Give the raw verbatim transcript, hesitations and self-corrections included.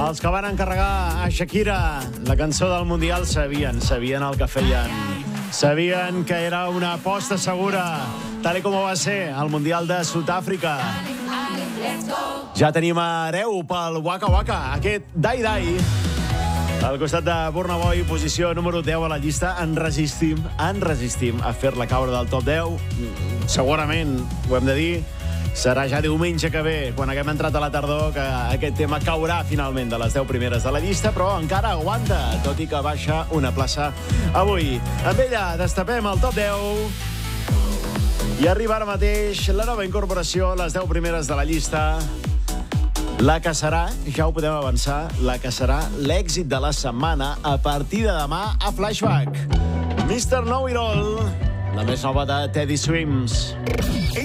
Els que van encarregar a Shakira la cançó del Mundial sabien, sabien el que feien. Sabien que era una aposta segura, tal com va ser el Mundial de Sud-àfrica. Ja tenim hereu pel Waka Waka, aquest Dai Dai. Al costat de Burna Boy, posició número deu a la llista. En resistim, en resistim a fer-la caure del top deu. Segurament, ho hem de dir, serà ja diumenge que ve, quan haguem entrat a la tardor, que aquest tema caurà finalment de les deu primeres de la llista, però encara aguanta, tot i que baixa una plaça avui. Amb ella destapem el top deu i arriba ara mateix la nova incorporació a les deu primeres de la llista, la que serà, ja ho podem avançar, la que serà l'èxit de la setmana a partir de demà a Flashback. mister Know It All, la més nova de Teddy Swims.